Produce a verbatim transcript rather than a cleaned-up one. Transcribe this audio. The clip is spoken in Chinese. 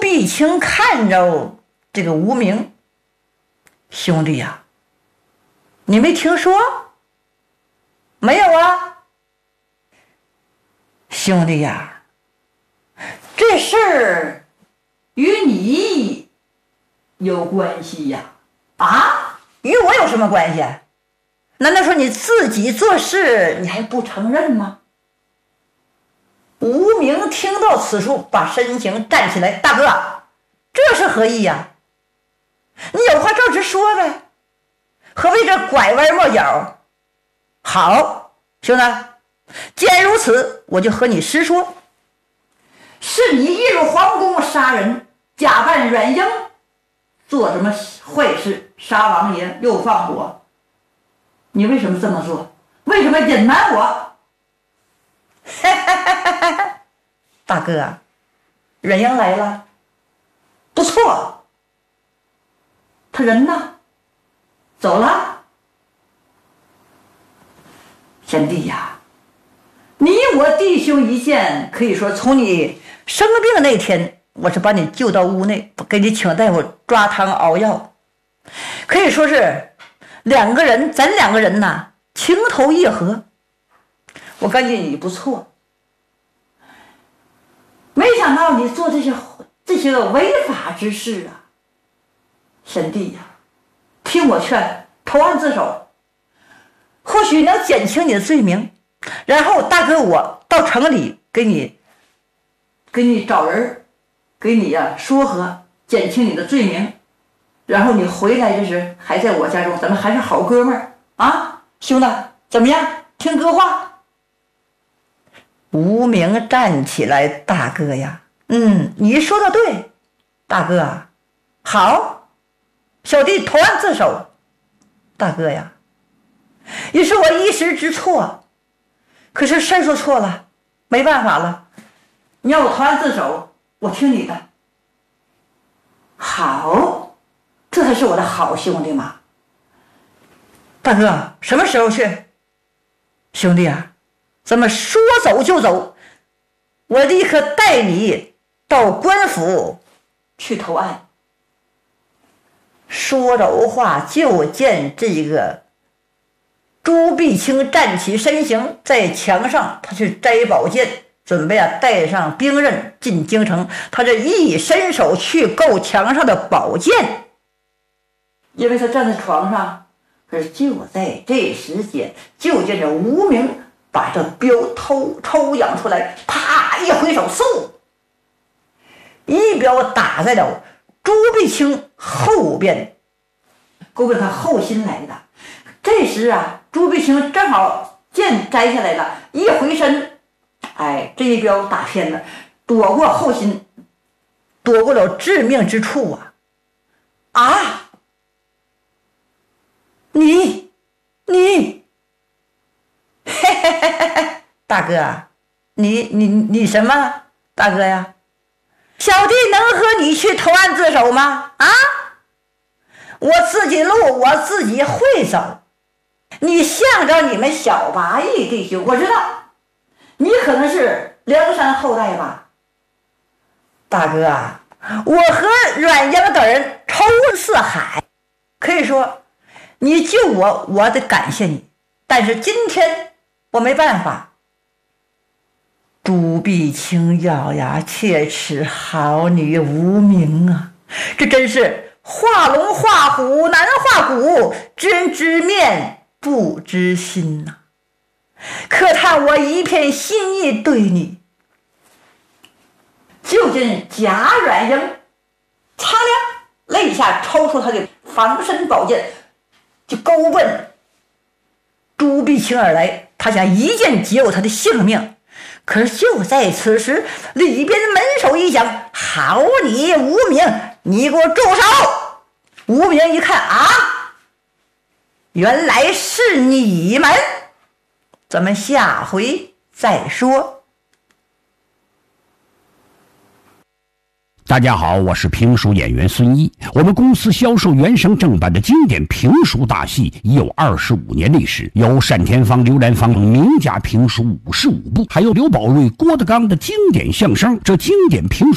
碧青看着这个无名，兄弟呀，你没听说？没有啊，兄弟呀，这事儿与你有关系呀。啊，与我有什么关系？难道说你自己做事你还不承认吗？无名听到此处，把身形站起来，大哥，这是何意呀？你有话照直说呗，何必这拐弯抹角？好，兄弟，既然如此，我就和你实说，是你一入皇宫杀人，假扮阮英，做什么坏事，杀王爷又放火，你为什么这么做？为什么隐瞒我？大哥，阮英来了，不错，他人呢？走了？贤弟呀，你我弟兄一见，可以说从你生病那天，我是把你救到屋内，给你请大夫抓汤熬药，可以说是两个人，咱两个人呐，情投意合。我感觉你不错，没想到你做这些这些个违法之事啊，贤弟呀，听我劝，投案自首，或许能减轻你的罪名。然后大哥我到城里给你给你找人，给你呀、啊、说和，减轻你的罪名。然后你回来这时还在我家中，咱们还是好哥们儿啊，兄弟，怎么样？听哥话。无名站起来，大哥呀，嗯，你说的对，大哥啊，好，小弟投案自首。大哥呀，也是我一时之错，可是事说错了，没办法了，你要我投案自首，我听你的。好，这才是我的好兄弟嘛。大哥，什么时候去？兄弟啊，咱们说走就走，我立刻带你到官府去投案。说着话，就见这个朱碧青站起身形，在墙上他去摘宝剑，准备啊带上兵刃进京城。他这一伸手去够墙上的宝剑，因为他站在床上，可是就在这时间，就见着无名把这镖偷抽扬出来，啪一挥手，嗖，一镖打在了朱碧青后边，勾着他后心来的。这时啊，朱碧青正好剑摘下来了，一回身，哎，这一镖打偏了，躲过后心，躲过了致命之处啊！啊，你，你，嘿嘿嘿嘿嘿，大哥，你你你什么？大哥呀，小弟能和你去投案自首吗？啊，我自己路我自己会走。你向着你们小八义弟兄，我知道你可能是梁山后代吧。大哥啊，我和阮英等人仇四海，可以说你救我，我得感谢你，但是今天我没办法。朱碧青咬牙切齿，好你无名啊，这真是画龙画虎难画骨，知人知面不知心呐、啊！可叹我一片心意对你。就见贾阮英擦亮肋下抽出他的防身宝剑，就勾奔朱碧青而来，他想一剑解我他的性命。可是就在此时，里边门手一响，好你无名，你给我住手！无名一看啊，原来是你们，咱们下回再说。 大家好，我是评书演员孙一。我们公司销售原声正版的经典评书大戏已有二十五年历史，有单田芳、刘兰芳名家评书五十五部，还有刘宝瑞、郭德纲的经典相声。这经典评书